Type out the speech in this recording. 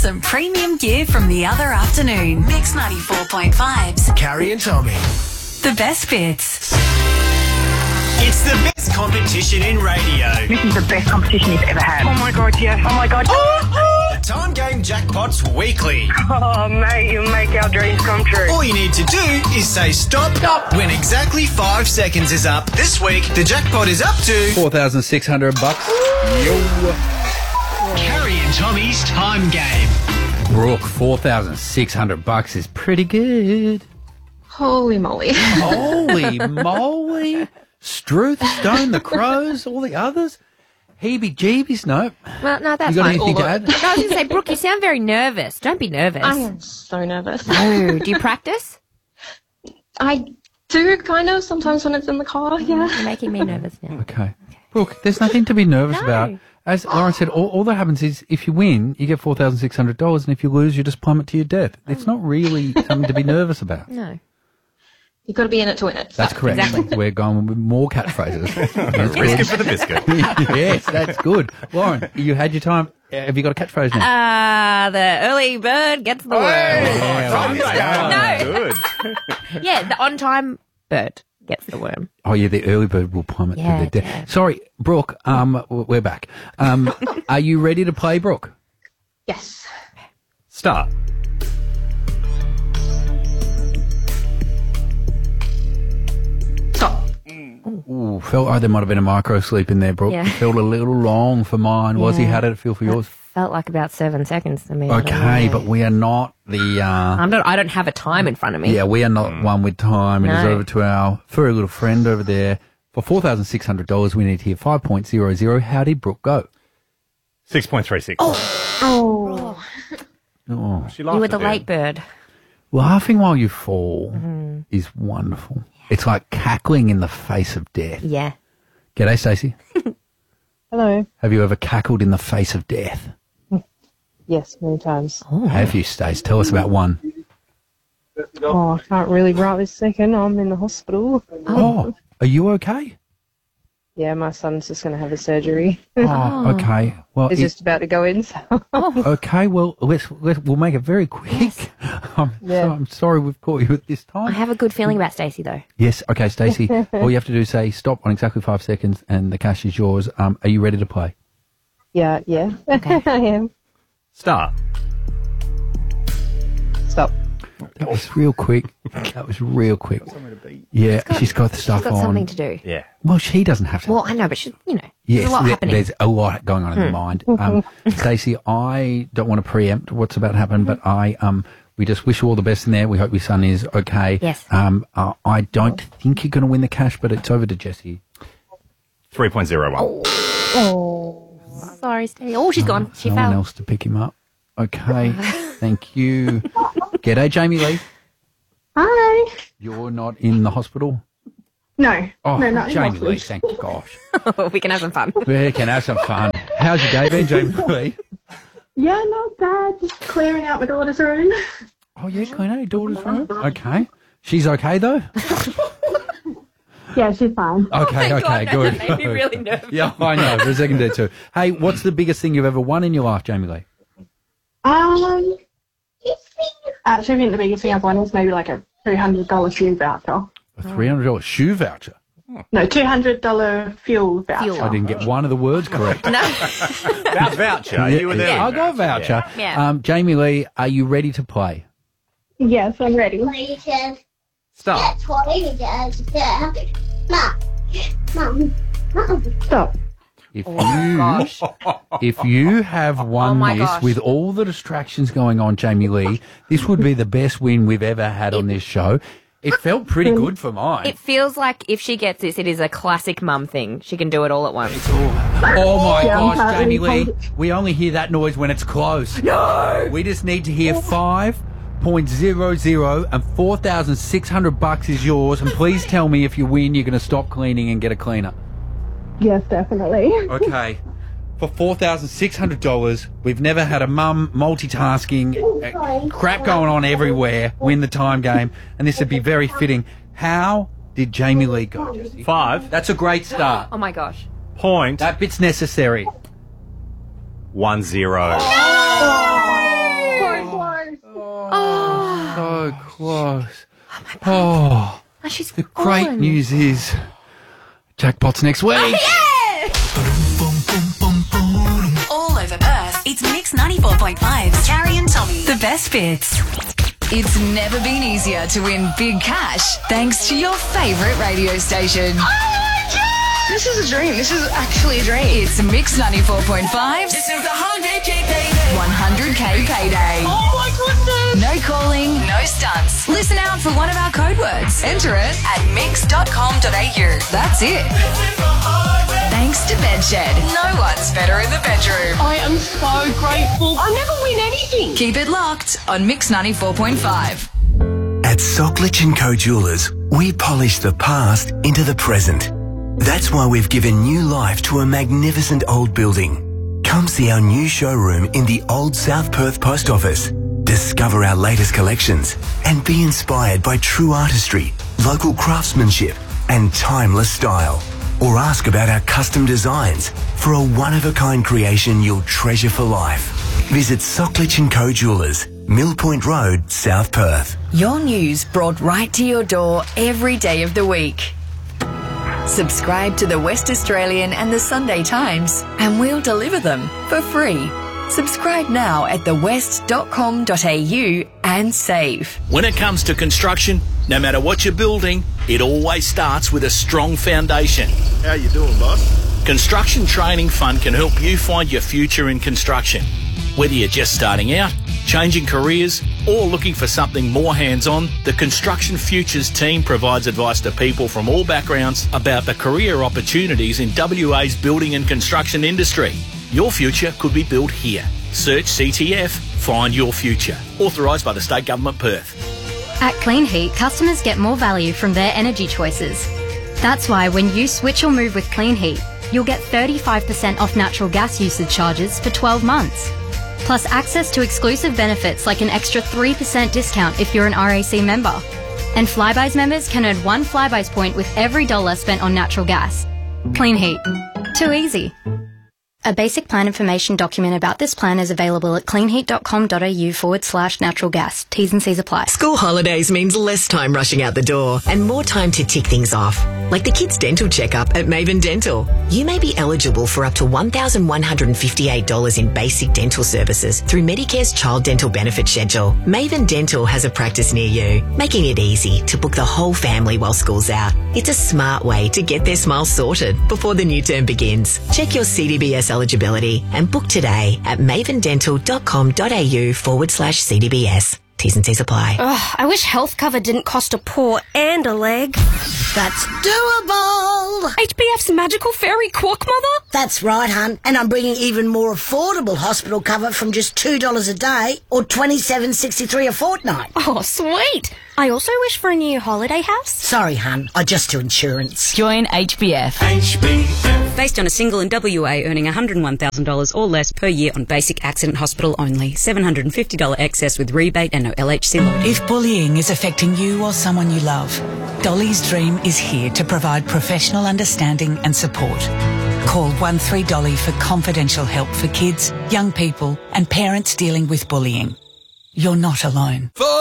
some premium gear from the other afternoon. Mix 94.5's Carrie and Tommy. The best bits. It's the best competition in radio. This is the best competition you've ever had. Oh my God, yes. Oh my God. The Time Game Jackpots Weekly. Oh, mate, you make our dreams come true. All you need to do is say stop when exactly 5 seconds is up. This week, the jackpot is up to $4,600. Carrie and Tommy's Time Game. Brooke, $4,600 is pretty good. Holy moly. Holy moly. Struth, Stone, the Crows, all the others. Heebie-jeebies, no. Well, no, that's You got fine. anything to add? No, I was going to say, Brooke, you sound very nervous. Don't be nervous. I am so nervous. Oh, do you practice? I do, kind of, sometimes when it's in the car, yeah. You're making me nervous now. Okay. Brooke, there's nothing to be nervous about. As Lauren said, all that happens is if you win, you get $4,600, and if you lose, you just plummet to your death. It's not really something to be nervous about. No. You've got to be in it to win it. That's correct. Exactly. We're going with more catchphrases. Risk it for the biscuit. Yes, that's good. Lauren, you had your time. Have you got a catchphrase now? The early bird gets the worm. No. Good. Yeah, the on-time bird gets the worm. Oh, yeah, the early bird will plummet to their death. yeah. Sorry, Brooke, we're back. Are you ready to play, Brooke? Yes. Start. Stop. Ooh, felt there might have been a micro sleep in there, Brooke. Yeah. Felt a little long for mine. Was he? Yeah. How did it feel for yours? Felt like about 7 seconds to me. I don't Okay, know. but we are not the... I don't have a time in front of me. Yeah, we are not one with time. It is No. over to our furry little friend over there. For $4,600, we need to hear 5.00. How did Brooke go? 6.36. Oh. Oh, She laughed You were a the bit. late bird. laughing while you fall is wonderful. It's like cackling in the face of death. Yeah. G'day, Stacey. Hello. Have you ever cackled in the face of death? Yes, many times. Have you, Stace? Tell us about one. Oh, I can't really right this second. I'm in the hospital. Oh, are you okay? Yeah, my son's just going to have a surgery. Oh, okay. Well, He's just about to go in. So. okay. Well, we'll make it very quick. I'm sorry we've caught you at this I time. have a good feeling about Stacey, though. Yes. Okay, Stacey. All you have to do is say stop on exactly 5 seconds, and the cash is yours. Are you ready to play? Yeah. Okay. I am. Start. Stop. That was real quick. Yeah, she's got the stuff She's got on. something to do. Yeah. Well, she doesn't have to. Well, I know, but she's, Yes, there's a lot happening. there's a lot going on in the mind. Stacey, I don't want to preempt what's about to happen, but we just wish you all the best in there. We hope your son is okay. Yes. I don't think you're going to win the cash, but it's over to Jessie. 3.01. Sorry, Stacey. Oh, she's gone. She No one fell. else to pick him up. Okay, thank you. G'day, Jamie Lee. Hi. You're not in the hospital? No. Oh, no, not Jamie Lee, exactly. thank gosh. We can have some fun. We can have some fun. How's your day been, Jamie Lee? Yeah, not bad. Just clearing out my daughter's room. Oh, yeah, clean out your daughter's room. Okay. She's okay, though? Yeah, she's fine. Okay, good. That made me really nervous. Yeah, I know. For a second there, too. Hey, what's the biggest thing you've ever won in your life, Jamie Lee? Actually, I think the biggest thing I've won is maybe like a $200 fuel voucher. A $300 shoe voucher. No, $200 fuel voucher. I didn't get one of the words correct. That voucher. You were there. I got a voucher. Yeah. Jamie Lee, are you ready to play? Yes, I'm ready. Start. Stop. If you have won my this gosh. with all the distractions going on, Jamie Lee, this would be the best win we've ever had on this show. It felt pretty good for mine. It feels like if she gets this, it is a classic mum thing. She can do it all at once. Oh my Yeah, I'm gosh, Jamie partly Lee, told- we only hear that noise when it's close. No! We just need to hear 5.00 and $4,600 is yours. And please tell me if you win, you're going to stop cleaning and get a cleaner. Yes, definitely. Okay. For $4,600, we've never had a mum multitasking, crap going on everywhere, win the time game, and this would be very fitting. How did Jamie Lee go, Jessie? 5. That's a great start. Oh my gosh. Point. That bit's necessary. 10. Oh, she's the great gone. news is jackpot's next week. All over Perth, it's Mix 94.5's Carrie and Tommy. The best bits. It's never been easier to win big cash thanks to your favourite radio station. This is a dream. This is actually a dream. It's Mix 94.5's This is 100K payday. 100K payday. Oh my goodness. No calling, no stunts. Listen out for one of our code words. Enter it at mix.com.au. That's it. Thanks to Bedshed. No one's better in the bedroom. I am so grateful. I never win anything. Keep it locked on Mix 94.5. At Socklich & Co Jewelers, we polish the past into the present. That's why we've given new life to a magnificent old building. Come see our new showroom in the old South Perth Post Office. Discover our latest collections and be inspired by true artistry, local craftsmanship and timeless style. Or ask about our custom designs for a one-of-a-kind creation you'll treasure for life. Visit Socklich & Co Jewelers, Mill Point Road, South Perth. Your news brought right to your door every day of the week. Subscribe to the West Australian and the Sunday Times and we'll deliver them for free. Subscribe now at thewest.com.au and save. When it comes to construction, no matter what you're building, it always starts with a strong foundation. How you doing, boss? Construction Training Fund can help you find your future in construction. Whether you're just starting out, changing careers, or looking for something more hands-on, the Construction Futures team provides advice to people from all backgrounds about the career opportunities in WA's building and construction industry. Your future could be built here. Search CTF, Find Your Future. Authorised by the State Government Perth. At Clean Heat, customers get more value from their energy choices. That's why when you switch or move with Clean Heat, you'll get 35% off natural gas usage charges for 12 months. Plus access to exclusive benefits like an extra 3% discount if you're an RAC member. And Flybuys members can earn 1 Flybuys point with every dollar spent on natural gas. Clean Heat. Too easy. A basic plan information document about this plan is available at cleanheat.com.au/natural gas. T's and C's apply. School holidays means less time rushing out the door and more time to tick things off. Like the kids' dental checkup at Maven Dental. You may be eligible for up to $1,158 in basic dental services through Medicare's Child Dental Benefit Schedule. Maven Dental has a practice near you, making it easy to book the whole family while school's out. It's a smart way to get their smiles sorted before the new term begins. Check your CDBS eligibility and book today at mavendental.com.au/CDBS. T's and C's apply. Ugh, I wish health cover didn't cost a paw and a leg. That's doable! HBF's magical fairy quack mother? That's right, hun. And I'm bringing even more affordable hospital cover from just $2 a day or $27.63 a fortnight. Oh, sweet! I also wish for a new holiday house. Sorry, hun. I just do insurance. Join HBF. HBF. Based on a single in WA earning $101,000 or less per year on basic accident hospital only. $750 excess with rebate and no LHC load. If bullying is affecting you or someone you love, Dolly's Dream is here to provide professional understanding and support. Call 13dolly for confidential help for kids, young people and parents dealing with bullying. You're not alone.